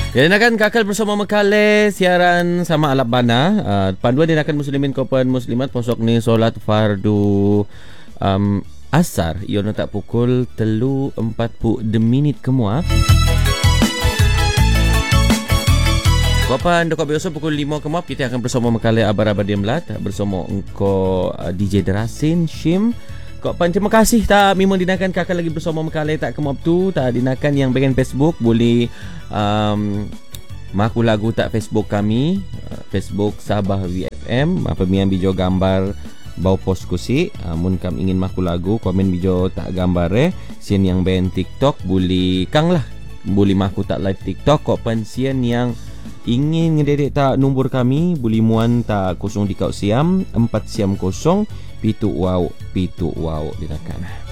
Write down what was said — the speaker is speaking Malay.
Dinakan kakal bersama Mekale siaran sama Alap Bana. Panduan dinakan muslimin kaupan muslimat posok ni solat fardu asar. Ia tak pukul 3:40 kemua. Kaupan dokok biasa pukul 5 kemua. Kita akan bersama Mekale abar-abar diamlat bersama engkau DJ Derasin Shim. Kaupan terima kasih tak memang dinakan kakak lagi bersama Mekale tak kemap tu tak dinakan yang bagian Facebook boleh maku lagu tak Facebook kami Facebook Sabah VFM apa mian bijo gambar bau post kusi mun kam ingin maku lagu komen bijo tak gambar sian yang band TikTok boleh kang lah boleh maku tak live TikTok kaupan sian yang ingin ngededek tak nombor kami boleh muan tak 0 di kau siam 4 siam 0 pitu wow dinakan.